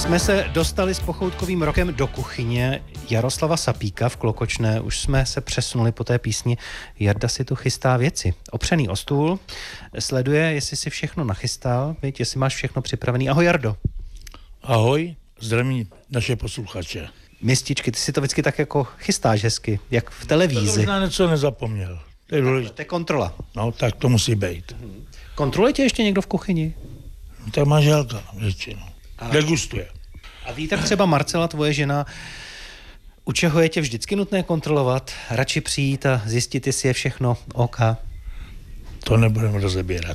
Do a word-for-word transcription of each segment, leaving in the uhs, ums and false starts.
jsme se dostali s pochoutkovým rokem do kuchyně Jaroslava Sapíka v Klokočné. Už jsme se přesunuli po té písni. Jarda si tu chystá věci. Opřený o stůl, sleduje, jestli si všechno nachystal, víš, jestli máš všechno připravený. Ahoj, Jardo. Ahoj, zdravím naše posluchače. Mističky, ty si to vždycky tak jako chystáš hezky, jak v televizi. Možná něco nezapomněl. To je důležité. To je kontrola. No, tak to musí být. Hmm. Kontroluje tě ještě někdo v kuchyni? No, ta manželka většinou. A... degustuje. A ví tak třeba Marcela, tvoje žena, u čeho je tě vždycky nutné kontrolovat? Radši přijít a zjistit, jestli je všechno OK? To nebudeme rozebírat.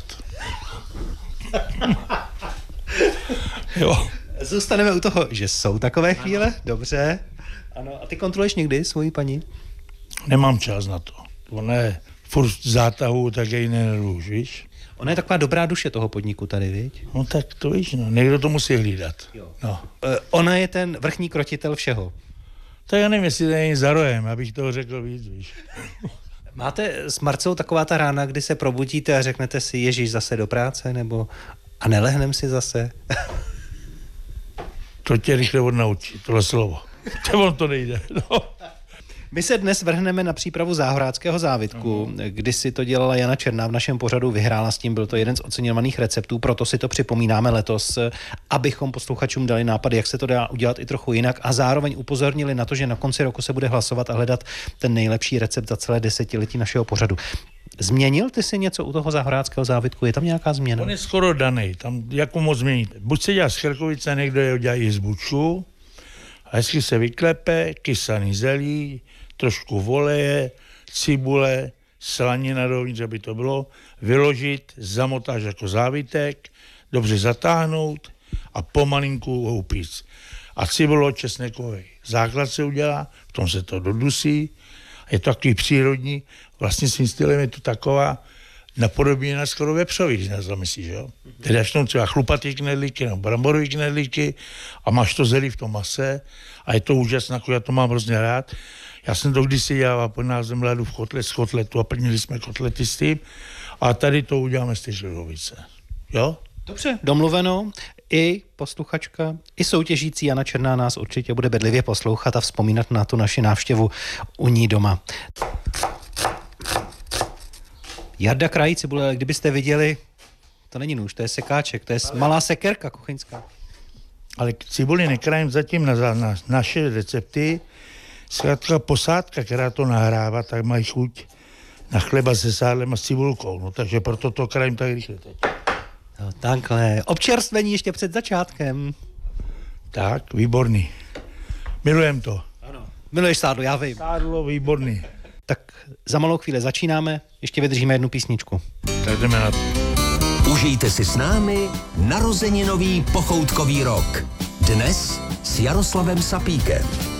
Jo. Zůstaneme u toho, že jsou takové chvíle, ano. Dobře. Ano. A ty kontroluješ někdy svoji paní? Nemám čas na to. Ona je furt v zátahu, tak jej nenarůž, víš? Ona je taková dobrá duše toho podniku tady, viď? No tak to víš, no. Někdo to musí hlídat. Jo. No. E, ona je ten vrchní krotitel všeho. Tak já nevím, jestli to není za rohem, abych toho řekl víc, víš. Máte s Marcelou taková ta rána, kdy se probudíte a řeknete si, Ježíš, zase do práce, nebo a nelehnem si zase? To tě rychle odnaučí, tohle slovo. To to nejde, no. My se dnes vrhneme na přípravu záhoráckého závitku. Uh-huh. Kdysi to dělala Jana Černá v našem pořadu, vyhrála s tím, byl to jeden z oceňovaných receptů, proto si to připomínáme letos, abychom posluchačům dali nápad, jak se to dá udělat i trochu jinak a zároveň upozornili na to, že na konci roku se bude hlasovat a hledat ten nejlepší recept za celé desetiletí našeho pořadu. Změnil ty si něco u toho záhoráckého závitku? Je tam nějaká změna? On je skoro daný, tam jako moc změníte. Buď se dělá z chrkovice, někdo je udělá i z bučů, a hezky se vyklepe, kysaný zelí, trošku voleje, cibule, slanina dovnitř, aby to bylo, vyložit, zamotáš jako závitek, dobře zatáhnout a pomalinku ho upíct. A cibulo česnekový základ se udělá, v tom se to dodusí, je to takový přírodní, vlastně svým stylem je to taková napodobená skoro vepřový, když nás zamyslíš, jo. Tedy až třeba chlupatý knedlíky nebo bramborový knedlíky a máš to zelí v tom mase a je to úžasné, já to mám hrozně rád. Já jsem to kdysi dělal pod názvem Ladu v kotlet z kotletu a plnili jsme kotlety s tím a tady to uděláme z té žlidovice, jo. Dobře, domluveno. I posluchačka, i soutěžící Jana Černá nás určitě bude bedlivě poslouchat a vzpomínat na tu naši návštěvu u ní doma. Jarda krají cibule, kdybyste viděli, to není nůž, to je sekáček, to je ale... malá sekerka kuchyňská. Ale cibuli nekrajím zatím na, na naše recepty, zkrátka posádka, která to nahrává, tak mají chuť na chleba se sádlem a s cibulkou, no takže proto to krajím tak rychle teď. No takhle, občerstvení ještě před začátkem. Tak, výborný. Milujem to. Ano. Miluješ sádlo, já vím. Sádlo, výborný. Tak za malou chvíli začínáme, ještě vydržíme jednu písničku. Tak jdeme na to. Užijte si s námi narozeninový pochoutkový rok. Dnes s Jaroslavem Sapíkem.